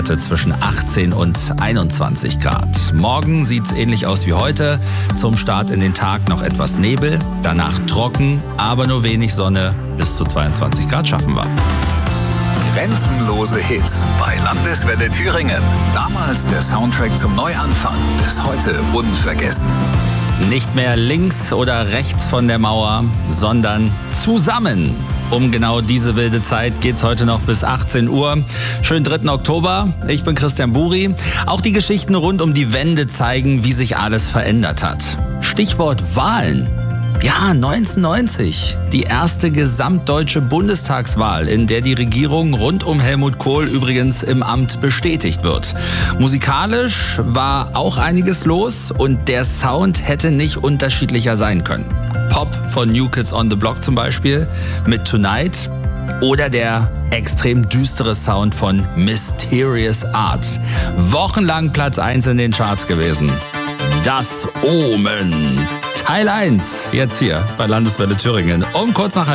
Werte zwischen 18 und 21 Grad. Morgen sieht es ähnlich aus wie heute. Zum Start in den Tag noch etwas Nebel, danach trocken, aber nur wenig Sonne. Bis zu 22 Grad schaffen wir. Grenzenlose Hits bei Landeswelle Thüringen. Damals der Soundtrack zum Neuanfang, bis heute unvergessen. Nicht mehr links oder rechts von der Mauer, sondern zusammen. Um genau diese wilde Zeit geht's heute noch bis 18 Uhr. Schönen 3. Oktober. Ich bin Christian Buri. Auch die Geschichten rund um die Wende zeigen, wie sich alles verändert hat. Stichwort Wahlen. Ja, 1990. Die erste gesamtdeutsche Bundestagswahl, in der die Regierung rund um Helmut Kohl übrigens im Amt bestätigt wird. Musikalisch war auch einiges los und der Sound hätte nicht unterschiedlicher sein können. Pop von New Kids on the Block zum Beispiel mit Tonight oder der extrem düstere Sound von Mysterious Art. Wochenlang Platz 1 in den Charts gewesen. Das Omen. Teil 1, jetzt hier bei Landeswelle Thüringen. Um kurz nach